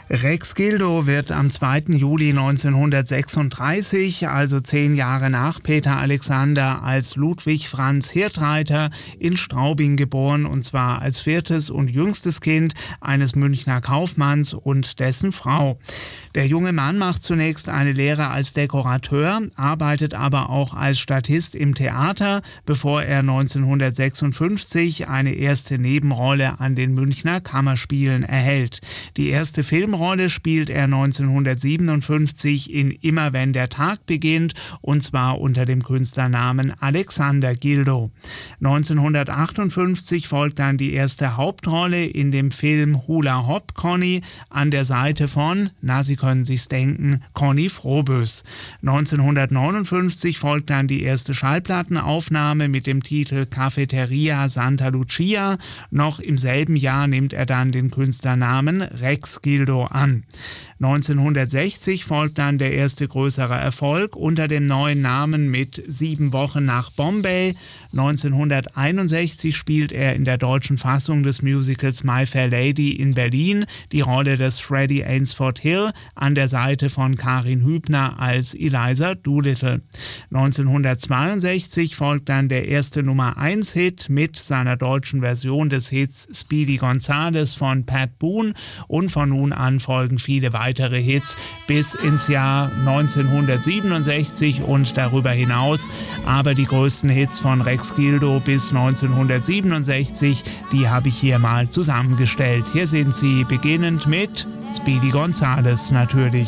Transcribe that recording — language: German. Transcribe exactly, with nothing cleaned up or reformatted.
Rex Gildo wird am zweiten Juli neunzehnhundertsechsunddreißig, also zehn Jahre nach Peter Alexander, als Ludwig Franz Hirtreiter in Straubing geboren, und zwar als viertes und jüngstes Kind eines Münchner Kaufmanns und dessen Frau. Der junge Mann macht zunächst eine Lehre als Dekorateur, arbeitet aber auch als Statist im Theater, bevor er neunzehnhundertsechsundfünfzig eine erste Nebenrolle an den Münchner Kammerspielen erhält. Die erste Filmrolle spielt er neunzehnhundertsiebenundfünfzig in Immer wenn der Tag beginnt, und zwar unter dem Künstlernamen Alexander Gildo. neunzehnhundertachtundfünfzig folgt dann die erste Hauptrolle in dem Film Hula Hop Conny an der Seite von, na Sie können sich's denken, Conny Froboess. neunzehnhundertneunundfünfzig folgt dann die erste Schallplattenaufnahme mit dem Titel Cafeteria Santa Lucia. Noch im selben Jahr nimmt er dann den Künstlernamen Rex Gildo an. neunzehnhundertsechzig folgt dann der erste größere Erfolg unter dem neuen Namen mit Sieben Wochen nach Bombay. neunzehnhunderteinundsechzig spielt er in der deutschen Fassung des Musicals My Fair Lady in Berlin die Rolle des Freddie Ainsford Hill an der Seite von Karin Hübner als Eliza Doolittle. neunzehnhundertzweiundsechzig folgt dann der erste Nummer eins Hit mit seiner deutschen Version des Hits Speedy Gonzales von Pat Boone, und von nun an folgen viele weitere Hits bis ins Jahr neunzehnhundertsiebenundsechzig und darüber hinaus. Aber die größten Hits von Rex Gildo bis neunzehnhundertsiebenundsechzig, die habe ich hier mal zusammengestellt. Hier sind sie, beginnend mit Speedy Gonzales natürlich.